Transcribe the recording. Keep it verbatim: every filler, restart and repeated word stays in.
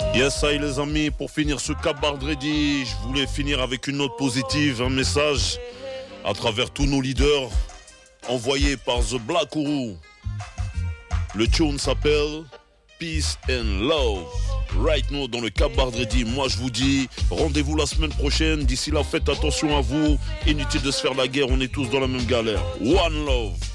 Yes, ça les amis, pour finir ce Cap Ready, je voulais finir avec une note positive, un message à travers tous nos leaders envoyés par The Black Ourou. Le tune s'appelle Peace and Love. Right now dans le Cap Ready. Moi je vous dis rendez-vous la semaine prochaine. D'ici là faites attention à vous. Inutile de se faire la guerre, on est tous dans la même galère. One love.